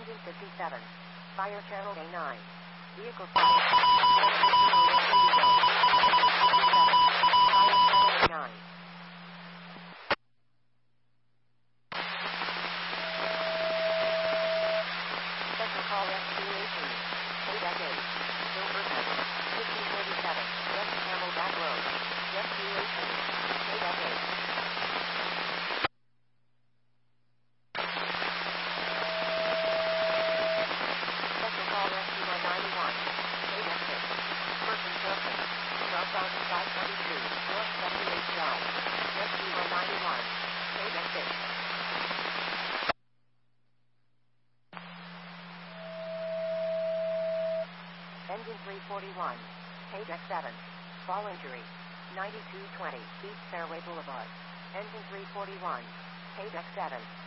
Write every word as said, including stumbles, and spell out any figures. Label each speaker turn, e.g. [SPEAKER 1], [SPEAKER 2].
[SPEAKER 1] Engine fifty-seven. Fire channel A nine. Vehicle fire. Fire channel A nine. Special call rescue eighteen. Payback eight. Silver seven. fifteen thirty-seven. West Camelback Road. Rescue eighteen. Payback eight. Special call rescue one ninety-one. Payback six. Person broken. Northbound five twenty-two. North seventy-eight Drive. Rescue one ninety-one. Payback six. Engine three forty-one. Paydeck seven. Fall injury. ninety-two twenty. East Fairway Boulevard. Engine three forty-one. Paydeck seven.